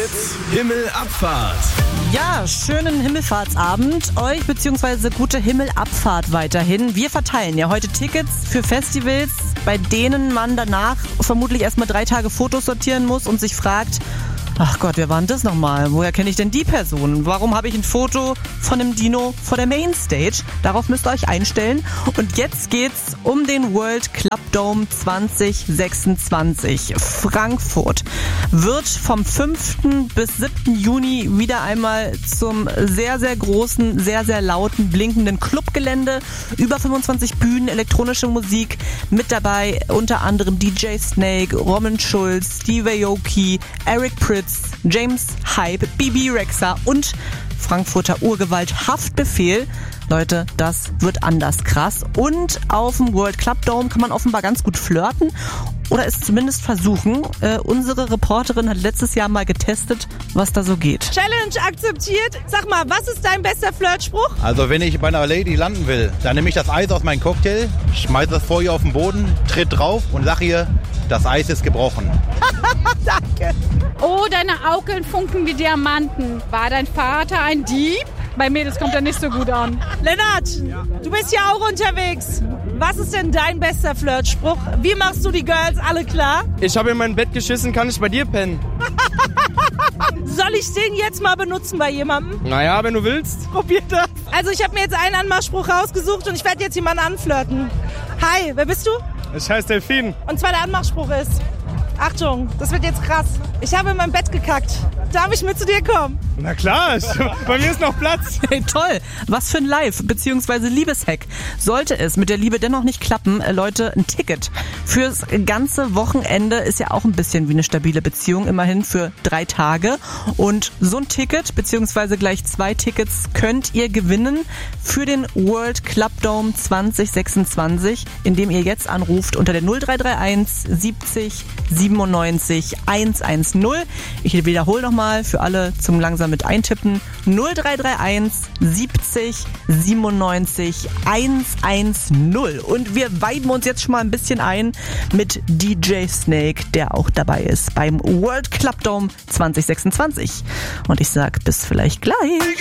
Hits Himmelabfahrt. Ja, schönen Himmelfahrtsabend euch, beziehungsweise gute Himmelabfahrt weiterhin. Wir verteilen ja heute Tickets für Festivals, bei denen man danach vermutlich erstmal 3 Tage Fotos sortieren muss und sich fragt, ach Gott, wer war denn das nochmal? Woher kenne ich denn die Person? Warum habe ich ein Foto von einem Dino vor der Mainstage? Darauf müsst ihr euch einstellen. Und jetzt geht's um den World Club Dome 2026. Frankfurt wird vom 5. bis 7. Juni wieder einmal zum sehr, sehr großen, sehr, sehr lauten, blinkenden Clubgelände. Über 25 Bühnen, elektronische Musik. Mit dabei unter anderem DJ Snake, Roman Schulz, Steve Aoki, Eric Prydz, James Hype, Bibi Rexha und Frankfurter Urgewalt Haftbefehl. Leute, das wird anders krass. Und auf dem World Club Dome kann man offenbar ganz gut flirten oder es zumindest versuchen. Unsere Reporterin hat letztes Jahr mal getestet, was da so geht. Challenge akzeptiert. Sag mal, was ist dein bester Flirtspruch? Also wenn ich bei einer Lady landen will, dann nehme ich das Eis aus meinem Cocktail, schmeiße es vor ihr auf den Boden, tritt drauf und sage ihr, das Eis ist gebrochen. Danke. Oh, deine Augen funken wie Diamanten. War dein Vater ein Dieb? Bei Mädels kommt er nicht so gut an. Lennart, du bist ja auch unterwegs. Was ist denn dein bester Flirtspruch? Wie machst du die Girls alle klar? Ich habe in mein Bett geschissen, kann ich bei dir pennen? Soll ich den jetzt mal benutzen bei jemandem? Naja, wenn du willst. Probier das. Also ich habe mir jetzt einen Anmachspruch rausgesucht und ich werde jetzt jemanden anflirten. Hi, wer bist du? Ich heiße Delfin. Und zwar der Anmachspruch ist, Achtung, das wird jetzt krass. Ich habe in mein Bett gekackt. Darf ich mit zu dir kommen? Na klar, bei mir ist noch Platz. Hey, toll. Was für ein Live- bzw. Liebeshack. Sollte es mit der Liebe dennoch nicht klappen, Leute, ein Ticket fürs ganze Wochenende ist ja auch ein bisschen wie eine stabile Beziehung, immerhin für 3 Tage. Und so ein Ticket, beziehungsweise gleich 2 Tickets, könnt ihr gewinnen für den World Club Dome 2026, indem ihr jetzt anruft unter der 0331 70 97 110. Ich wiederhole nochmal für alle zum langsam mit eintippen. 0331 70 97 110. Und wir weiben uns jetzt schon mal ein bisschen ein mit DJ Snake, der auch dabei ist beim World Club Dome 2026. Und ich sag bis vielleicht gleich.